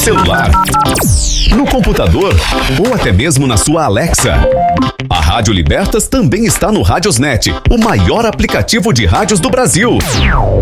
celular, no computador ou até mesmo na sua Alexa. A Rádio Libertas também está no Radiosnet, o maior aplicativo de rádios do Brasil.